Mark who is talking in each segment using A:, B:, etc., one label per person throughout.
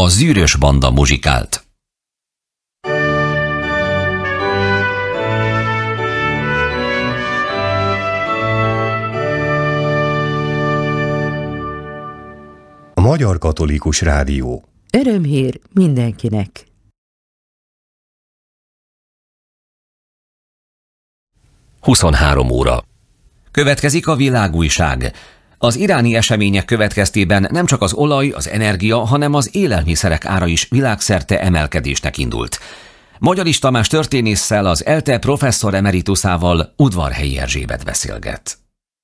A: A Zűrös banda muzsikált.
B: A Magyar Katolikus Rádió.
C: Örömhír mindenkinek!
A: ...23 óra. Következik a világújság. Az iráni események következtében nem csak az olaj, az energia, hanem az élelmiszerek ára is világszerte emelkedésnek indult. Magyarics Tamás történésszel, az ELTE professzor emeritusával Udvarhelyi Erzsébet beszélget.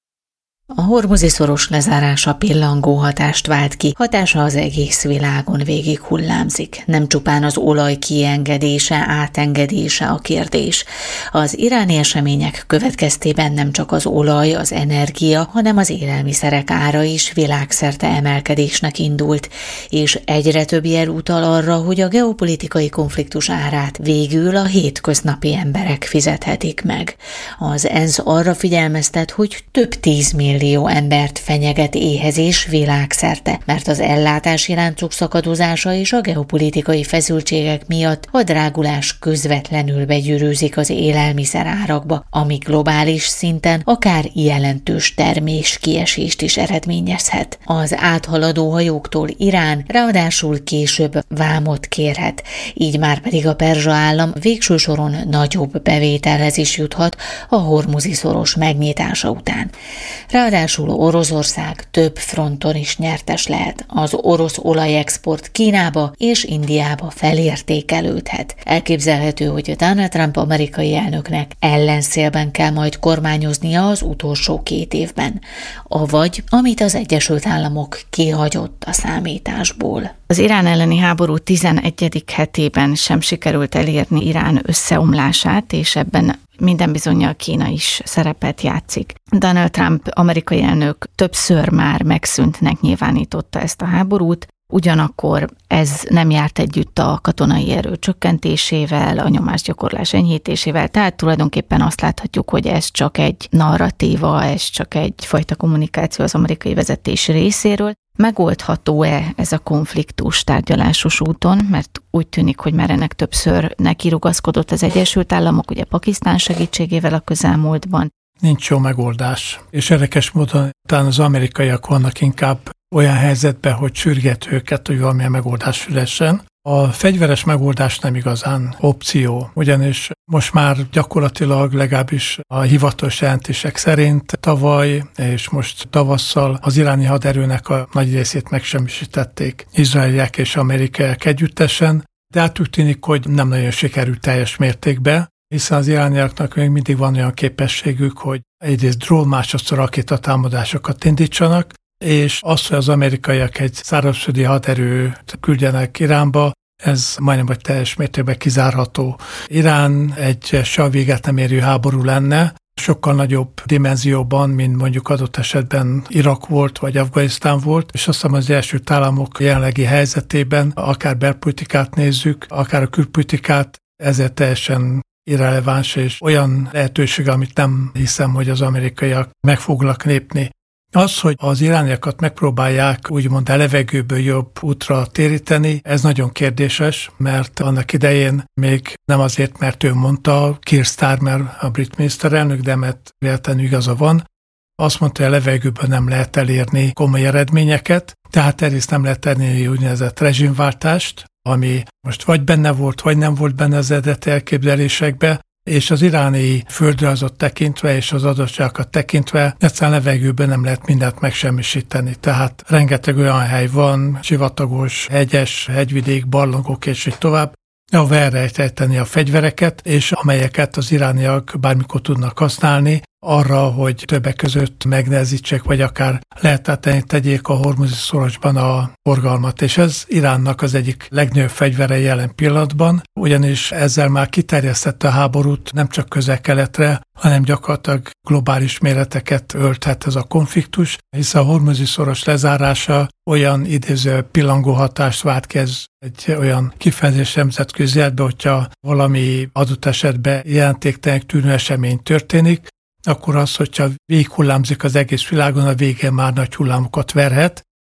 D: A Hormuzi-szoros lezárása pillangó hatást vált ki, hatása az egész világon végig hullámzik. Nem csupán az olaj kiengedése, átengedése a kérdés. Az iráni események következtében nem csak az olaj, az energia, hanem az élelmiszerek ára is világszerte emelkedésnek indult, és egyre több jel utal arra, hogy a geopolitikai konfliktus árát végül a hétköznapi emberek fizethetik meg. Az ENSZ arra figyelmeztet, hogy több 10 millió embert fenyeget éhezés világszerte, mert az ellátási láncok szakadozása és a geopolitikai feszültségek miatt a drágulás közvetlenül begyűrűzik az élelmiszer árakba, ami globális szinten akár jelentős termés kiesést is eredményezhet. Az áthaladó hajóktól Irán ráadásul később vámot kérhet, így már pedig a perzsa állam végső soron nagyobb bevételhez is juthat a Hormuzi-szoros megnyitása után. Ráadásul Oroszország több fronton is nyertes lehet. Az orosz olajexport Kínába és Indiába felértékelődhet. Elképzelhető, hogy Donald Trump amerikai elnöknek ellenszélben kell majd kormányoznia az utolsó 2 évben. Avagy, amit az Egyesült Államok kihagyott a számításból.
E: Az Irán elleni háború 11. hetében sem sikerült elérni Irán összeomlását, és ebben minden bizonnyal Kína is szerepet játszik. Donald Trump amerikai elnök többször már megszűntnek nyilvánította ezt a háborút, ugyanakkor ez nem járt együtt a katonai erő csökkentésével, a nyomásgyakorlás enyhítésével, tehát tulajdonképpen azt láthatjuk, hogy ez csak egy narratíva, ez csak egyfajta kommunikáció az amerikai vezetés részéről. Megoldható-e ez a konfliktus tárgyalásos úton, mert úgy tűnik, hogy már ennek többször nekirugaszkodott az Egyesült Államok, ugye Pakisztán segítségével a közelmúltban.
F: Nincs jó megoldás, és érdekes módon talán az amerikaiak vannak inkább olyan helyzetben, hogy sürget őket, hogy valamilyen megoldás szülessen. A fegyveres megoldás nem igazán opció, ugyanis most már gyakorlatilag legalábbis a hivatalos jelentések szerint tavaly és most tavasszal az iráni haderőnek a nagy részét megsemmisítették izraeliek és amerikaiak együttesen, de hát úgy tűnik, hogy nem nagyon sikerült teljes mértékben, hiszen az irániaknak még mindig van olyan képességük, hogy egyrészt drón, másodszor rakétatámadásokat indítsanak, és az, hogy az amerikaiak egy szárazföldi haderőt küldjenek Iránba, ez majdnem vagy teljes mértékben kizárható. Irán egy se a véget nem érő háború lenne, sokkal nagyobb dimenzióban, mint mondjuk adott esetben Irak volt, vagy Afganisztán volt, és azt hiszem az Egyesült Államok jelenlegi helyzetében, akár belpolitikát nézzük, akár a külpolitikát, ezért teljesen irreleváns, és olyan lehetőség, amit nem hiszem, hogy az amerikaiak meg fognak lépni. Az, hogy az irániakat megpróbálják úgymond a levegőből jobb útra téríteni, ez nagyon kérdéses, mert annak idején még nem azért, mert ő mondta, Keir Starmer, a brit miniszterelnök, de mert véletlenül igaza van, azt mondta, hogy a levegőből nem lehet elérni komoly eredményeket, tehát egyrészt nem lehet elérni úgynevezett rezsimváltást, ami most vagy benne volt, vagy nem volt benne az eredeti elképzelésekbe, és az iráni földrajzot tekintve és az adottságokat tekintve egyszerűen levegőben nem lehet mindent megsemmisíteni. Tehát rengeteg olyan hely van, sivatagos, hegyes, hegyvidék, barlangok és így tovább, ahol elrejteni a fegyvereket, és amelyeket az irániak bármikor tudnak használni arra, hogy többek között megnehezítsék, vagy akár lehetetlenné tegyék a Hormuzi-szorosban a forgalmat. És ez Iránnak az egyik legnagyobb fegyvere jelen pillanatban, ugyanis ezzel már kiterjesztette a háborút nem csak Közel-Keletre, hanem gyakorlatilag globális méreteket ölthet ez a konfliktus, hiszen a Hormuzi-szoros lezárása olyan idéző pillangó hatást vált ki, ez egy olyan kifejezés nemzetközi életben, hogyha valami adott esetben jelentéktelenek tűnő esemény történik, akkor az, hogyha végighullámzik az egész világon, a végén már nagy hullámokat verhet,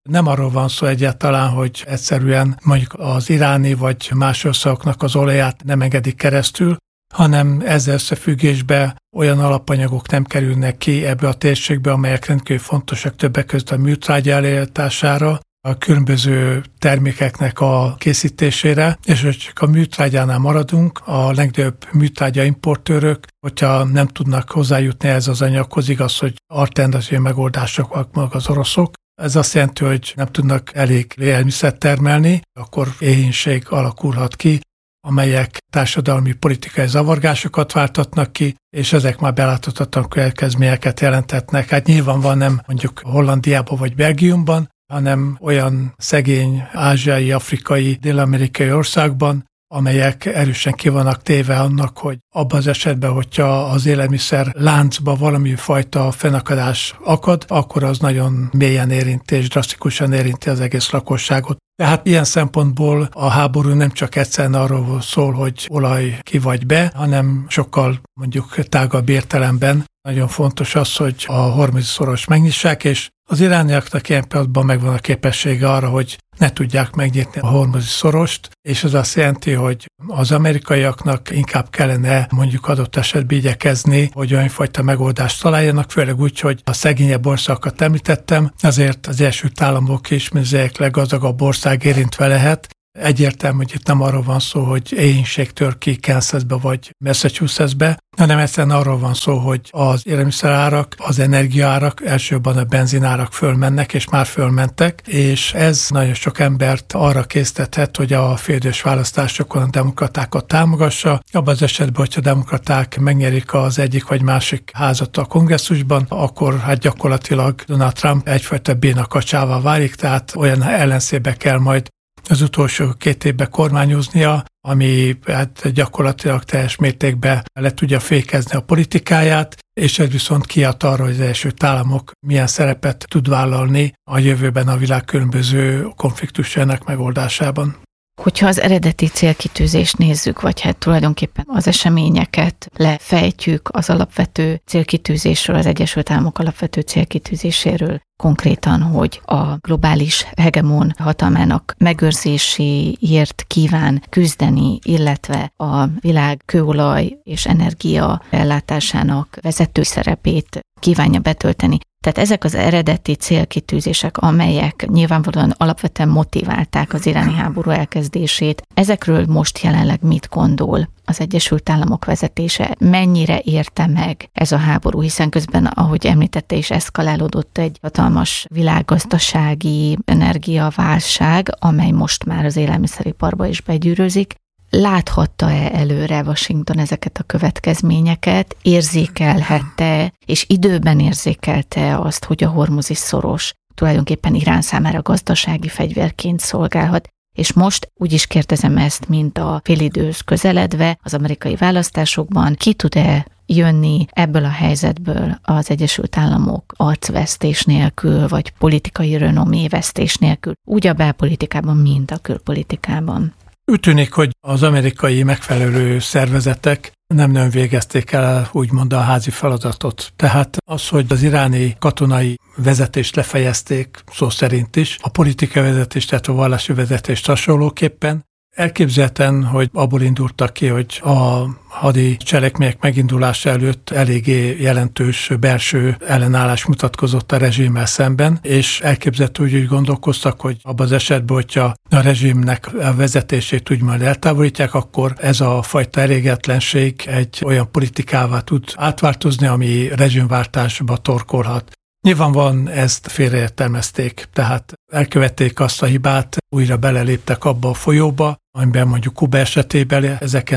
F: Nem arról van szó egyáltalán, hogy egyszerűen mondjuk az iráni vagy más országoknak az olaját nem engedik keresztül, hanem ezzel összefüggésben olyan alapanyagok nem kerülnek ki ebbe a térségbe, amelyek rendkívül fontosak többek között a műtrágya előállítására, a különböző termékeknek a készítésére, és hogy csak a műtrágyánál maradunk, a legnagyobb műtrágya importőrök, hogyha nem tudnak hozzájutni ez az anyaghoz, igaz, hogy alternatív megoldások vannak az oroszok. Ez azt jelenti, hogy nem tudnak elég élelmiszert termelni, akkor éhínség alakulhat ki, amelyek társadalmi politikai zavargásokat váltatnak ki, és ezek már beláthatatlan következményeket jelentetnek. Hát nyilván nem mondjuk Hollandiában vagy Belgiumban, hanem olyan szegény ázsiai, afrikai, dél-amerikai országban, amelyek erősen ki vannak téve annak, hogy abban az esetben, hogyha az élelmiszer láncba valami fajta fennakadás akad, akkor az nagyon mélyen érinti és drasztikusan érinti az egész lakosságot. Tehát ilyen szempontból a háború nem csak egyszerűen arról szól, hogy olaj ki vagy be, hanem sokkal mondjuk tágabb értelemben. Nagyon fontos az, hogy a Hormuzi-szoros megnyissák, és az irániaknak ilyen pillanatban megvan a képessége arra, hogy ne tudják megnyitni a Hormuzi-szorost, és ez azt jelenti, hogy az amerikaiaknak inkább kellene mondjuk adott esetben igyekezni, hogy olyan fajta megoldást találjanak, főleg úgy, hogy a szegényebb országokat említettem, azért az Egyesült Államok is, mint az egyik leggazdagabb ország érintve lehet. Egyértelmű, hogy itt nem arról van szó, hogy éhínség tör ki Kansasbe vagy Massachusettsbe, hanem egyszerűen arról van szó, hogy az élelmiszerárak, az energiaárak, elsősorban a benzinárak fölmennek, és már fölmentek, és ez nagyon sok embert arra késztethet, hogy a félidős választásokon a demokratákat támogassa. Abban az esetben, hogyha a demokraták megnyerik az egyik vagy másik házat a kongresszusban, akkor hát gyakorlatilag Donald Trump egyfajta bénakacsává válik, tehát olyan ellenszébe kell majd az utolsó 2 évben kormányoznia, ami hát gyakorlatilag teljes mértékben le tudja fékezni a politikáját, és ez viszont kiad arra, hogy az Egyesült Államok milyen szerepet tud vállalni a jövőben a világ különböző konfliktusainak megoldásában.
E: Hogyha az eredeti célkitűzést nézzük, vagy hát tulajdonképpen az eseményeket lefejtjük az alapvető célkitűzésről, az Egyesült Államok alapvető célkitűzéséről, konkrétan, hogy a globális hegemon hatalmának megőrzéséért kíván küzdeni, illetve a világ kőolaj és energia ellátásának vezető szerepét kívánja betölteni. Tehát ezek az eredeti célkitűzések, amelyek nyilvánvalóan alapvetően motiválták az iráni háború elkezdését, ezekről most jelenleg mit gondol az Egyesült Államok vezetése? Mennyire érte meg ez a háború, hiszen közben, ahogy említette is, eszkalálódott egy hatalmas világgazdasági energiaválság, amely most már az élelmiszeriparba is begyűrűzik. Láthatta-e előre Washington ezeket a következményeket, érzékelhette, és időben érzékelte azt, hogy a Hormuzi-szoros tulajdonképpen Irán számára gazdasági fegyverként szolgálhat, és most úgy is kérdezem ezt, mint a félidős közeledve az amerikai választásokban, ki tud-e jönni ebből a helyzetből az Egyesült Államok arcvesztés nélkül, vagy politikai renomévesztés nélkül, úgy a belpolitikában, mint a külpolitikában?
F: Úgy tűnik, hogy az amerikai megfelelő szervezetek nem végezték el úgymond a házi feladatot. Tehát az, hogy az iráni katonai vezetést lefejezték, szó szerint is, a politikai vezetést, tehát a vallási vezetést hasonlóképpen, elképzelhetően, hogy abból indultak ki, hogy a hadi cselekmények megindulása előtt eléggé jelentős belső ellenállás mutatkozott a rezsimmel szemben, és elképzelhető, hogy úgy gondolkoztak, hogy abban az esetben, hogyha a rezsimnek a vezetését úgymond eltávolítják, akkor ez a fajta elégetlenség egy olyan politikává tud átváltozni, ami rezsimváltásba torkolhat. Nyilvánvalóan ezt félreértelmezték, tehát elkövették azt a hibát, újra beleléptek abba a folyóba, amiben mondjuk Kuba esetében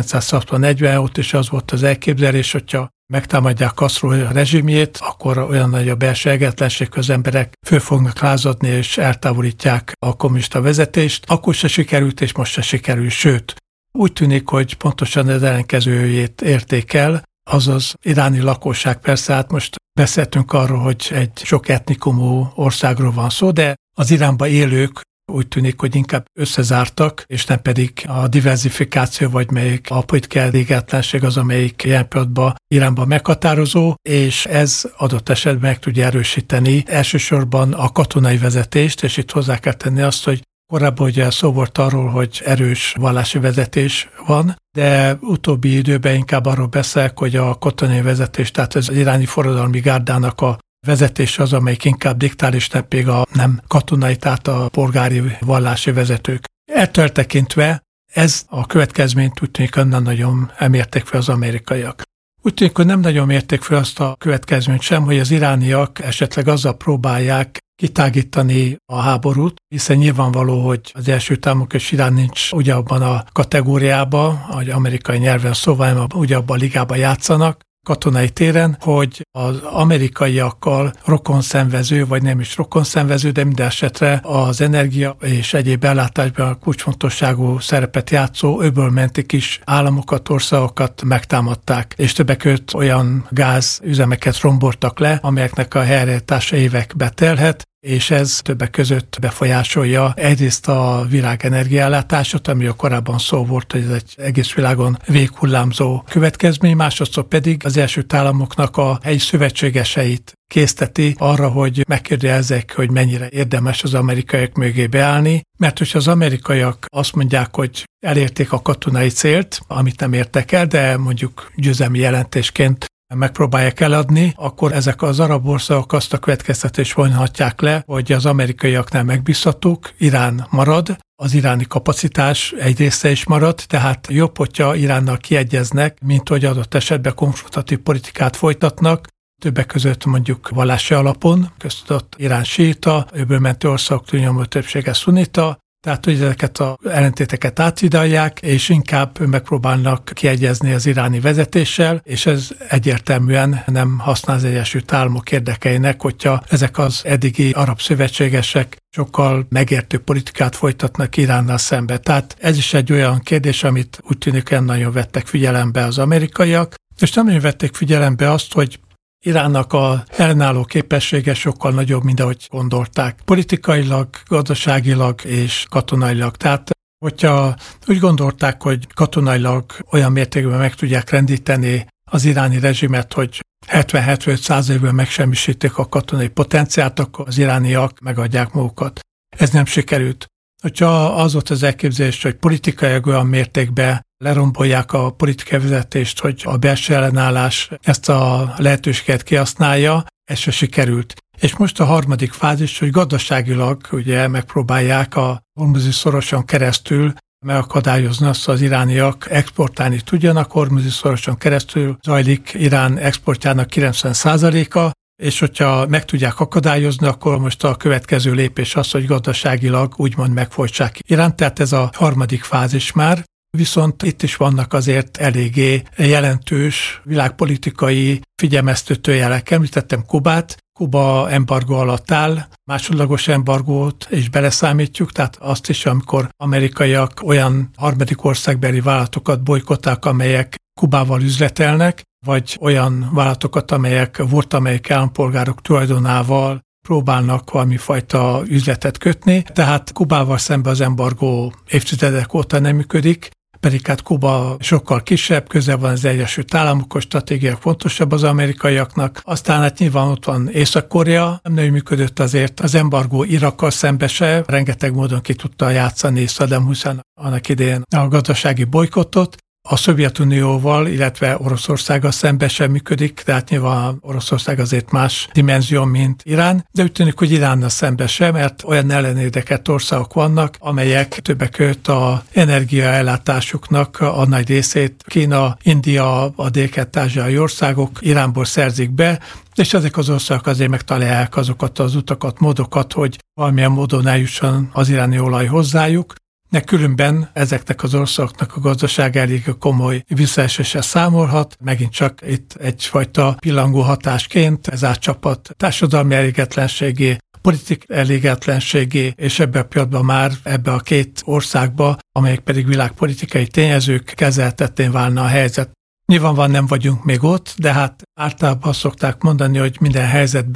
F: 1960-40 óta is az volt az elképzelés, hogyha megtámadják Castro a rezsimjét, akkor olyan nagy a belső egetlenség, hogy az emberek föl fognak lázadni és eltávolítják a kommunista vezetést. Akkor se sikerült, és most se sikerül, sőt, úgy tűnik, hogy pontosan az ellenkezőjét érték el, azaz iráni lakosság, persze hát most beszéltünk arról, hogy egy sok etnikumú országról van szó, de az Iránban élők úgy tűnik, hogy inkább összezártak, és nem pedig a diversifikáció, vagy melyik a politikai elégetlenség az, amelyik ilyen pillanatban Iránban meghatározó, és ez adott esetben meg tudja erősíteni elsősorban a katonai vezetést, és itt hozzá kell tenni azt, hogy korábban ugye szó volt arról, hogy erős vallási vezetés van, de utóbbi időben inkább arról beszélek, hogy a katonai vezetés, tehát az iráni forradalmi gárdának a vezetés az, amelyik inkább diktál, és pedig a nem katonai, tehát a polgári vallási vezetők. Ettől tekintve ez a következményt úgy tűnik, hogy nem nagyon mérték fel az amerikaiak. Úgy tűnik, hogy nem nagyon mérték fel azt a következményt sem, hogy az irániak esetleg azzal próbálják kitágítani a háborút, hiszen nyilvánvaló, hogy az Egyesült Államok és Irán nincs ugyanabban a kategóriában, hogy amerikai nyelven szóval ugyanabban a ligában játszanak, katonai téren, hogy az amerikaiakkal rokonszenvező, vagy nem is rokonszenvező, de minden esetre az energia és egyéb ellátásban a kulcsfontosságú szerepet játszó öbölmenti kis államokat, országokat megtámadták, és többek között olyan gázüzemeket romboltak le, amelyeknek a helyreállítása évekbe telhet, és ez többek között befolyásolja egyrészt a világ energiaellátását, amiről korábban szó volt, hogy ez egy egész világon véghullámzó következmény, másodszor pedig az Egyesült Államoknak a helyi szövetségeseit készteti arra, hogy megkérdőjelezzék, hogy mennyire érdemes az amerikaiak mögé beállni, mert hogyha az amerikaiak azt mondják, hogy elérték a katonai célt, amit nem értek el, de mondjuk győzelmi jelentésként megpróbálják eladni, akkor ezek az arab országok azt a következtetést vonhatják le, hogy az amerikaiaknál megbízhatók, Irán marad, az iráni kapacitás egy része is marad, tehát jobb, hogyha Iránnal kiegyeznek, mint hogy adott esetben konfrontatív politikát folytatnak, többek között mondjuk vallási alapon, köztudott Irán síita, öbölmenti országok túlnyomó többsége szunita, tehát, hogy ezeket az ellentéteket átvidalják, és inkább megpróbálnak kiegyezni az iráni vezetéssel, és ez egyértelműen nem használ az Egyesült Államok érdekeinek, hogyha ezek az eddigi arab szövetségesek sokkal megértő politikát folytatnak Iránnal szembe. Tehát ez is egy olyan kérdés, amit úgy tűnik, hogy nagyon vettek figyelembe az amerikaiak, és nem nagyon vették figyelembe azt, hogy Iránnak a ellenálló képessége sokkal nagyobb, mint ahogy gondolták. Politikailag, gazdaságilag és katonailag. Tehát, hogyha úgy gondolták, hogy katonailag olyan mértékben meg tudják rendíteni az iráni rezsimet, hogy 70-75%-ban megsemmisítik a katonai potenciált, akkor az irániak megadják magukat. Ez nem sikerült. Hogyha az volt az elképzelés, hogy politikailag olyan mértékben lerombolják a politikai vezetést, hogy a belső ellenállás ezt a lehetőséget kihasználja, ez se sikerült. És most a harmadik fázis, hogy gazdaságilag ugye megpróbálják a Hormuzi-szoroson keresztül megakadályozni azt, az irániak exportálni tudjanak. Hormuzi-szoroson keresztül zajlik Irán exportjának 90%-a, és hogyha meg tudják akadályozni, akkor most a következő lépés az, hogy gazdaságilag úgymond megfojtsák Iránt, tehát ez a harmadik fázis már. Viszont itt is vannak azért eléggé jelentős világpolitikai figyelmeztető jelek. Említettem Kubát, Kuba embargó alatt áll, másodlagos embargót is beleszámítjuk, tehát azt is, amikor amerikaiak olyan harmadik országbeli vállalatokat bojkottálnak, amelyek Kubával üzletelnek, vagy olyan vállalatokat, amelyek volt amerikai állampolgárok tulajdonával próbálnak valami fajta üzletet kötni. Tehát Kubával szemben az embargó évtizedek óta nem működik, pedig hát Kuba sokkal kisebb, közel van az Egyesült Államok, a stratégiák fontosabb az amerikaiaknak. Aztán hát nyilván ott van Észak-Korea, nem működött azért az embargó Irakkal szembe se, rengeteg módon ki tudta játszani Saddam Hussein annak idején a gazdasági bolykottot. A Szovjetunióval, illetve Oroszországgal szemben sem működik, tehát nyilván Oroszország azért más dimenzió, mint Irán, de úgy tűnik, hogy Iránnal szemben sem, mert olyan ellenérdekelt országok vannak, amelyek többek között az energiaellátásuknak a nagy részét Kína, India, a dél-kelet-ázsiai országok Iránból szerzik be, és ezek az országok azért megtalálják azokat az utakat, módokat, hogy valamilyen módon eljusson az iráni olaj hozzájuk. De különben ezeknek az országoknak a gazdaság elég komoly visszaeséssel számolhat. Megint csak itt egyfajta pillangó hatásként ez átcsapat társadalmi elégedetlenségé, politikai elégedetlenségé, és ebben a pillanatban már ebbe a két országba, amelyek pedig világpolitikai tényezők, kezeltetén válna a helyzet. Nyilvánvalóan nem vagyunk még ott, de hát általában azt szokták mondani, hogy minden helyzetben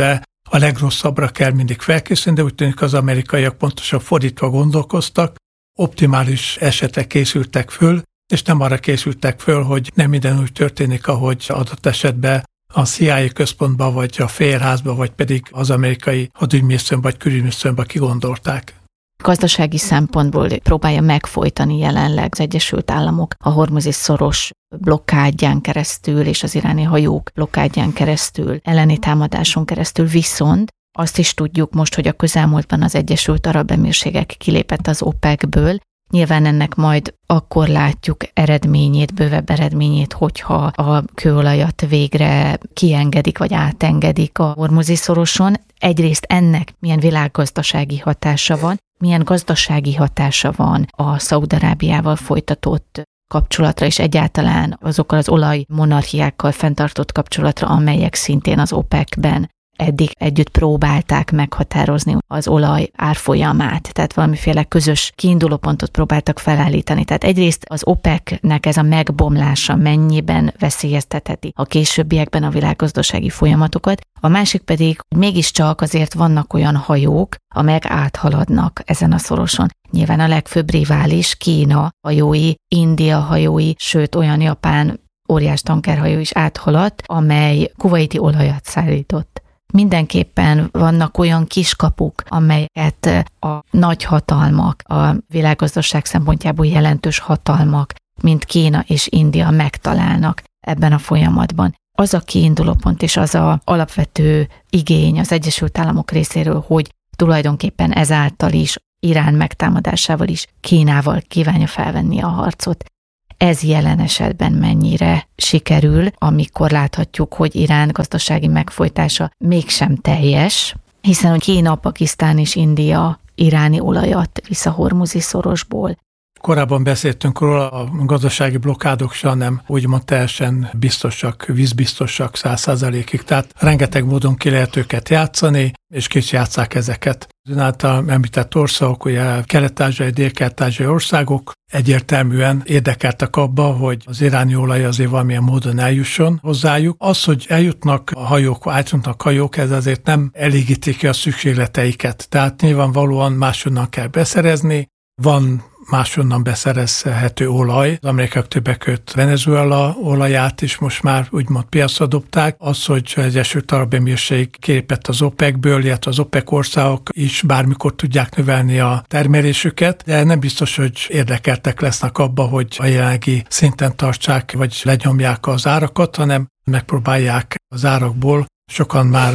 F: a legrosszabbra kell mindig felkészülni, de úgy tűnik az amerikaiak pontosan fordítva gondolkoztak, optimális esetek készültek föl, és nem arra készültek föl, hogy nem minden úgy történik, ahogy adott esetben a CIA központban, vagy a Fehérházban, vagy pedig az amerikai hadügyminisztérium vagy külügyminisztériumban kigondolták.
E: Gazdasági szempontból próbálja megfojtani jelenleg az Egyesült Államok a Hormuzi-szoros blokkádján keresztül és az iráni hajók blokkádján keresztül, elleni támadáson keresztül, viszont azt is tudjuk most, hogy a közelmúltban az Egyesült Arab Emírségek kilépett az OPEC-ből. Nyilván ennek majd akkor látjuk eredményét, bővebb eredményét, hogyha a kőolajat végre kiengedik, vagy átengedik a Hormuzi-szoroson. Egyrészt ennek milyen világgazdasági hatása van, milyen gazdasági hatása van a Szaúd-Arábiával folytatott kapcsolatra, és egyáltalán azokkal az olajmonarchiákkal fenntartott kapcsolatra, amelyek szintén az OPEC-ben eddig együtt próbálták meghatározni az olaj árfolyamát, tehát valamiféle közös kiindulópontot próbáltak felállítani. Tehát egyrészt az OPEC-nek ez a megbomlása mennyiben veszélyeztetheti a későbbiekben a világgazdasági folyamatokat, a másik pedig, hogy mégiscsak azért vannak olyan hajók, amelyek áthaladnak ezen a szoroson. Nyilván a legfőbb rivális Kína hajói, India hajói, sőt olyan japán óriás tankerhajó is áthaladt, amely kuvaiti olajat szállított. Mindenképpen vannak olyan kiskapuk, amelyet a nagy hatalmak, a világgazdaság szempontjából jelentős hatalmak, mint Kína és India megtalálnak ebben a folyamatban. Az a kiindulópont és az a alapvető igény az Egyesült Államok részéről, hogy tulajdonképpen ezáltal is, Irán megtámadásával is Kínával kívánja felvenni a harcot. Ez jelen esetben mennyire sikerül, amikor láthatjuk, hogy Irán gazdasági megfojtása mégsem teljes, hiszen hogy Kína, Pakisztán és India iráni olajat visz a Hormuzi-szorosból.
F: Korábban beszéltünk róla, a gazdasági blokkádok sem nem úgymond teljesen biztosak, vízbiztosak 100%-ig, tehát rengeteg módon ki lehet őket játszani, és ki is játsszák ezeket. Az által említett országok, ugye kelet-ázsiai, dél-kelet-ázsiai országok egyértelműen érdekeltek abba, hogy az iráni olaj azért valamilyen módon eljusson hozzájuk. Az, hogy eljutnak a hajók, átjutnak hajók, ez azért nem elégíti ki a szükségleteiket. Tehát nyilvánvalóan máshonnan kell beszerezni, van máshonnan beszerezhető olaj. Az amerikaiak többek között Venezuela olaját is most már úgymond piacra dobták. Az, hogy az Egyesült Arab Emírség kilépett az OPEC-ből, illetve az OPEC országok is bármikor tudják növelni a termelésüket, de nem biztos, hogy érdekeltek lesznek abba, hogy a jelenlegi szinten tartsák, vagy lenyomják az árakat, hanem megpróbálják az árakból. Sokan már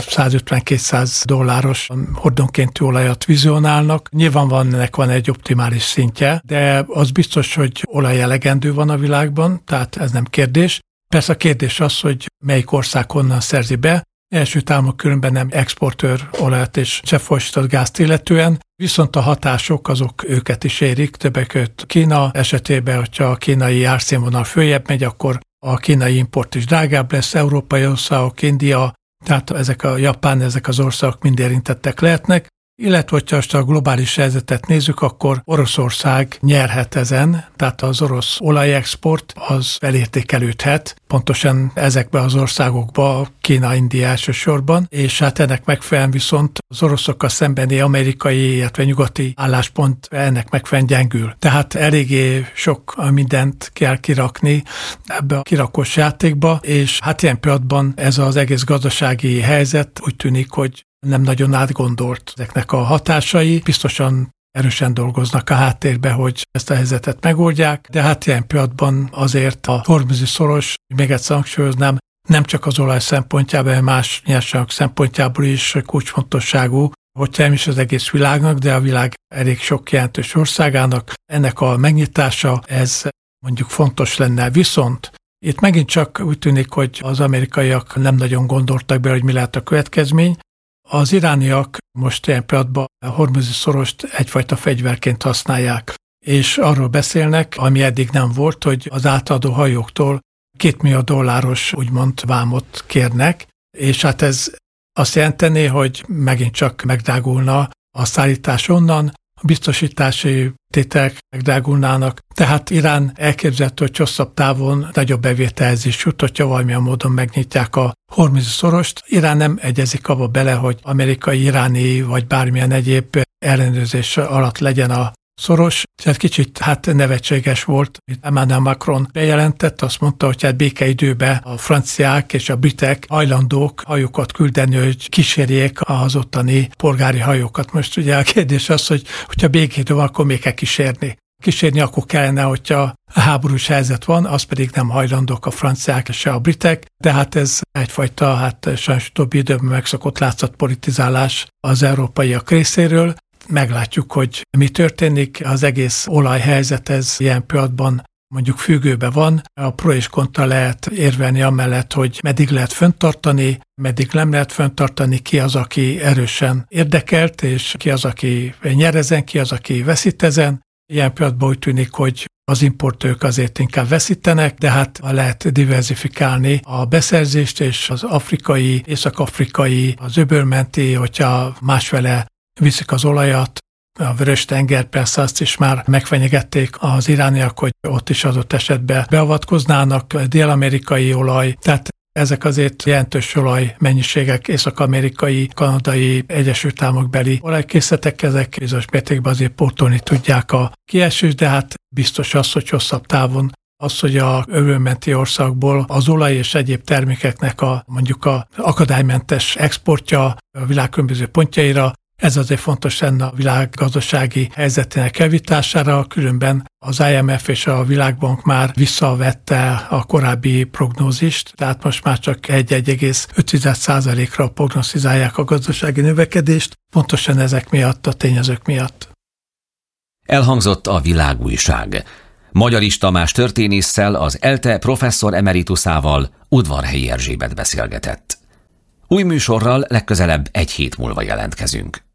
F: $150-200 hordonkénti olajat vizionálnak. Nyilván ennek van egy optimális szintje, de az biztos, hogy olaj elegendő van a világban, tehát ez nem kérdés. Persze a kérdés az, hogy melyik ország honnan szerzi be. Egyesült Államok különben nem exportőr olajat és cseppfolyósított gázt illetően, viszont a hatások azok őket is érik. Többek között Kína esetében, hogyha a kínai árszínvonal följebb megy, akkor a kínai import is drágább lesz, európai országok, India, tehát ezek a Japán, ezek az országok mind érintettek lehetnek, illetve hogyha a globális helyzetet nézzük, akkor Oroszország nyerhet ezen, tehát az orosz olajexport az felértékelődhet, pontosan ezekbe az országokba, Kína, India elsősorban, és hát ennek megfelelően viszont az oroszokkal szembeni amerikai, illetve nyugati álláspont ennek megfelelően gyengül. Tehát eléggé sok mindent kell kirakni ebbe a kirakós játékba, és hát ilyen pillanatban ez az egész gazdasági helyzet úgy tűnik, hogy nem nagyon átgondolt ezeknek a hatásai. Biztosan erősen dolgoznak a háttérbe, hogy ezt a helyzetet megoldják, de hát ilyen pillanatban azért a Hormuzi-szoros, még egyszer hangsúlyoznám, nem csak az olaj szempontjából, hanem más nyersanyagok szempontjából is kulcsfontosságú, hogyha nem is az egész világnak, de a világ elég sok jelentős országának. Ennek a megnyitása, ez mondjuk fontos lenne. Viszont itt megint csak úgy tűnik, hogy az amerikaiak nem nagyon gondoltak be, hogy mi lehet a következmény. Az irániak most ilyen pillanatban a Hormuzi-szorost egyfajta fegyverként használják, és arról beszélnek, ami eddig nem volt, hogy az átadó hajóktól $2 millió úgymond vámot kérnek, és hát ez azt jelenteni, hogy megint csak megdrágulna a szállítás onnan, biztosítási tételek megdrágulnának. Tehát Irán elképzelhető, hogy hosszabb távon nagyobb bevételhez is jut, hogyha valamilyen módon megnyitják a Hormuzi szorost. Irán nem egyezik abba bele, hogy amerikai, iráni vagy bármilyen egyéb ellenőrzés alatt legyen a szoros. Tehát kicsit nevetséges volt. Emmanuel Macron bejelentett, azt mondta, hogy békeidőben a franciák és a britek hajlandók hajókat küldeni, hogy kísérjék az ottani polgári hajókat. Most ugye a kérdés az, hogy ha békeidő van, akkor még kell kísérni. Kísérni akkor kellene, hogyha háborús helyzet van, az pedig nem hajlandók a franciák és a britek, de ez egyfajta, sajnos utóbbi időben megszokott látszatpolitizálás az európaiak részéről. Meglátjuk, hogy mi történik. Az egész olajhelyzet ez ilyen pillanatban mondjuk függőben van. A pro és kontra lehet érvelni amellett, hogy meddig lehet fönntartani, meddig nem lehet fönntartani, ki az, aki erősen érdekelt, és ki az, aki nyer ezen, ki az, aki veszít ezen. Ilyen pillanatban úgy tűnik, hogy az importőrök azért inkább veszítenek, de lehet diversifikálni a beszerzést, és az afrikai, észak-afrikai, az öbölmenti, hogyha másfele viszik az olajat, a Vörös-tenger, persze azt is már megfenyegették az irániak, hogy ott is adott esetben beavatkoznának, dél-amerikai olaj, tehát ezek azért jelentős olajmennyiségek, észak-amerikai, kanadai, Egyesült Államokbeli olajkészletek, ezek bizonyos mértékben azért pótolni tudják a kiesést, de biztos az, hogy hosszabb távon az, hogy a öbölmenti országból az olaj és egyéb termékeknek mondjuk a akadálymentes exportja a világ különböző pontjaira, ez azért fontos lenne a világ gazdasági helyzetének javítására, különben az IMF és a Világbank már visszavette a korábbi prognózist, tehát most már csak 1,5%-ra prognosztizálják a gazdasági növekedést, pontosan ezek miatt, a tényezők miatt.
A: Elhangzott a Világújság. Magyarics Tamás történésszel, az ELTE professzor emeritusával, Udvarhelyi Erzsébet beszélgetett. Új műsorral legközelebb egy hét múlva jelentkezünk.